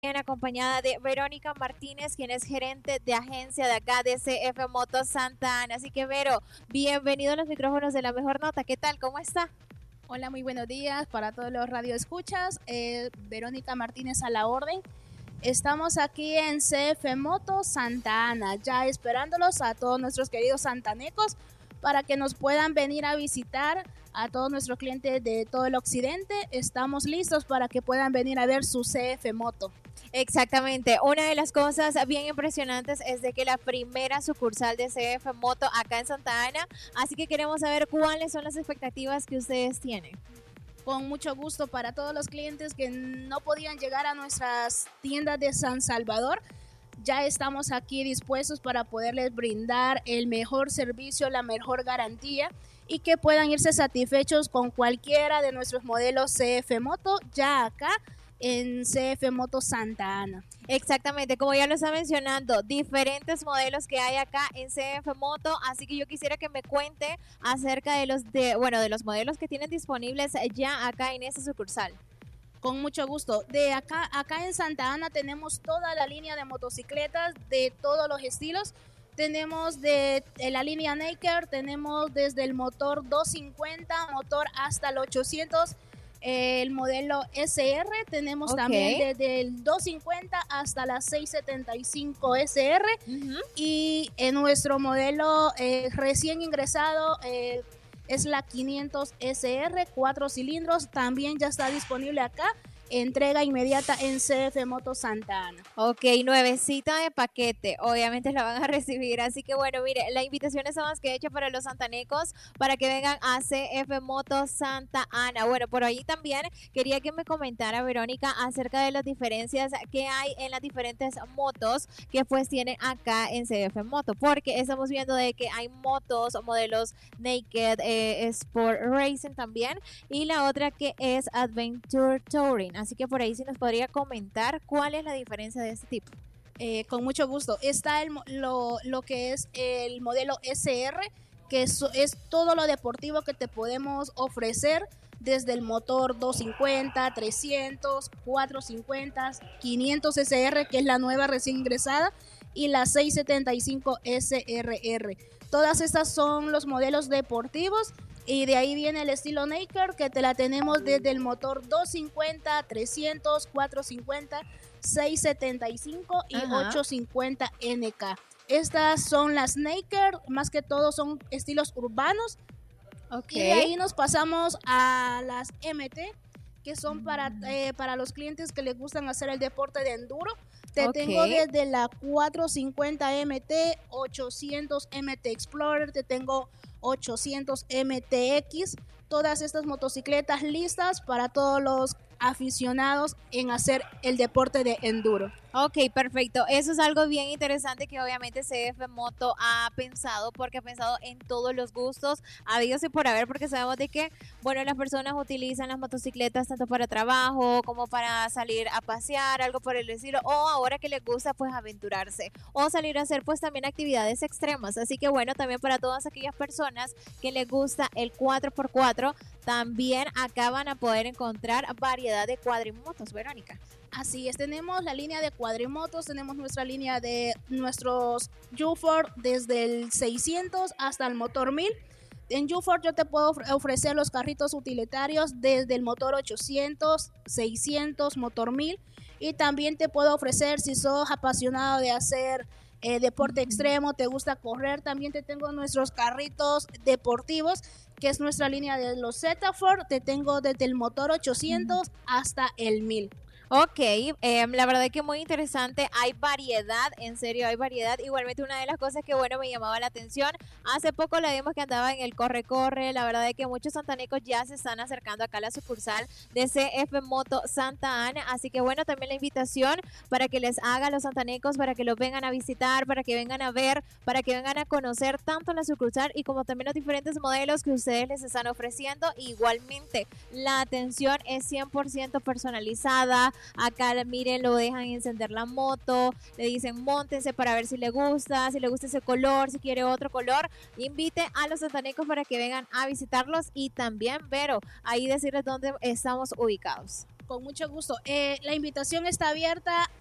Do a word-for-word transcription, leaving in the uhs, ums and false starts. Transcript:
En acompañada de Verónica Martínez, quien es gerente de agencia de acá de C F Motos Santa Ana. Así que, Vero, bienvenido a los micrófonos de La Mejor Nota. ¿Qué tal? ¿Cómo está? Hola, muy buenos días para todos los radioescuchas. Eh, Verónica Martínez a la orden. Estamos aquí en C F Motos Santa Ana, ya esperándolos a todos nuestros queridos santanecos para que nos puedan venir a visitar, a todos nuestros clientes de todo el occidente. Estamos listos para que puedan venir a ver su C F Moto. Exactamente. Una de las cosas bien impresionantes es de que la primera sucursal de C F Moto acá en Santa Ana, así que queremos saber cuáles son las expectativas que ustedes tienen. Con mucho gusto para todos los clientes que no podían llegar a nuestras tiendas de San Salvador. Ya estamos aquí dispuestos para poderles brindar el mejor servicio, la mejor garantía y que puedan irse satisfechos con cualquiera de nuestros modelos C F Moto ya acá en C F Moto Santa Ana. Exactamente, como ya lo está mencionando, diferentes modelos que hay acá en C F Moto, así que yo quisiera que me cuente acerca de los de, bueno, de los modelos que tienen disponibles ya acá en esta sucursal. Con mucho gusto. De acá, acá en Santa Ana tenemos toda la línea de motocicletas de todos los estilos. Tenemos de, de la línea Naked, tenemos desde el motor doscientos cincuenta, motor hasta el ochocientos. El modelo S R, tenemos okay. también desde el doscientos cincuenta hasta la seiscientos setenta y cinco S R. Uh-huh. Y en nuestro modelo eh, recién ingresado eh, es la quinientos S R, cuatro cilindros, también ya está disponible acá. Entrega inmediata en C F Moto Santa Ana. Ok, nuevecita de paquete, obviamente la van a recibir, así que bueno, mire, la invitación está más que hecha para los santanecos, para que vengan a C F Moto Santa Ana. Bueno, por ahí también quería que me comentara, Verónica, acerca de las diferencias que hay en las diferentes motos que pues tienen acá en C F Moto, porque estamos viendo de que hay motos, modelos Naked, eh, Sport Racing también, y la otra que es Adventure Touring. Así que por ahí sí nos podría comentar cuál es la diferencia de este tipo. Eh, con mucho gusto. Está el, lo, lo que es el modelo S R, que es, es todo lo deportivo que te podemos ofrecer desde el motor doscientos cincuenta, trescientos, cuatrocientos cincuenta, quinientos S R, que es la nueva recién ingresada, y la seiscientos setenta y cinco S R R. Todas estas son los modelos deportivos. Y de ahí viene el estilo Naked, que te la tenemos desde el motor doscientos cincuenta, trescientos, cuatrocientos cincuenta, seiscientos setenta y cinco y Ajá. ochocientos cincuenta N K. Estas son las Naked, más que todo son estilos urbanos. Okay. Y de ahí nos pasamos a las M T, que son para, eh, para los clientes que les gustan hacer el deporte de enduro. Te okay. tengo desde la cuatrocientos cincuenta M T, ochocientos M T Explorer, te tengo ochocientos M T X, todas estas motocicletas listas para todos los aficionados en hacer el deporte de enduro. Ok, perfecto. Eso es algo bien interesante que obviamente C F Moto ha pensado, porque ha pensado en todos los gustos habidos y por haber, porque sabemos de que, bueno, las personas utilizan las motocicletas tanto para trabajo como para salir a pasear, algo por el estilo, o ahora que les gusta pues aventurarse o salir a hacer pues también actividades extremas. Así que bueno, también para todas aquellas personas que les gusta el cuatro por cuatro, también acá van a poder encontrar variedad de cuadrimotos, Verónica. Así es, tenemos la línea de cuadrimotos, tenemos nuestra línea de nuestros U-Ford desde el seiscientos hasta el motor mil. En U-Ford yo te puedo ofrecer los carritos utilitarios desde el motor ochocientos, seiscientos, motor mil, y también te puedo ofrecer, si sos apasionado de hacer eh, deporte extremo, te gusta correr, también te tengo nuestros carritos deportivos, que es nuestra línea de los Z-Ford, te tengo desde el motor ochocientos hasta el mil. Ok, eh, la verdad es que muy interesante, hay variedad, en serio hay variedad. Igualmente una de las cosas que bueno me llamaba la atención, hace poco la vimos que andaba en el corre-corre, la verdad es que muchos santanecos ya se están acercando acá a la sucursal de C F Moto Santa Ana, así que bueno, también la invitación para que les haga a los santanecos, para que los vengan a visitar, para que vengan a ver, para que vengan a conocer tanto la sucursal y como también los diferentes modelos que ustedes les están ofreciendo. Igualmente, la atención es cien por ciento personalizada. Acá, miren, lo dejan encender la moto, le dicen móntense para ver si le gusta, si le gusta ese color, si quiere otro color. Invite a los santanecos para que vengan a visitarlos y también, Vero, ahí decirles dónde estamos ubicados. Con mucho gusto. Eh, la invitación está abierta